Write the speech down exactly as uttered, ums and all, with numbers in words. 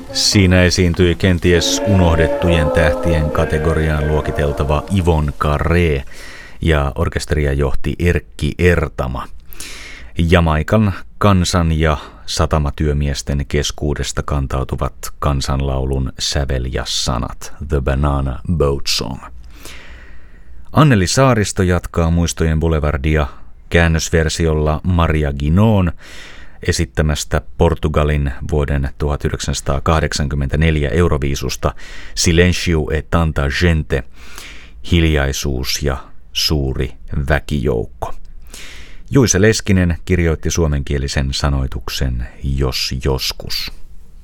Siinä esiintyi kenties unohdettujen tähtien kategoriaan luokiteltava Yvonne Carré ja orkesteria johti Erkki Ertama. Jamaikan kansan ja satamatyömiesten keskuudesta kantautuvat kansanlaulun sävel ja sanat, The Banana Boat Song. Anneli Saaristo jatkaa Muistojen Boulevardia käännösversiolla Maria Guinón esittämästä Portugalin vuoden tuhatyhdeksänsataakahdeksankymmentäneljä Euroviisusta Silencio e tanta gente, hiljaisuus ja suuri väkijoukko. Juise Leskinen kirjoitti suomenkielisen sanoituksen Jos joskus.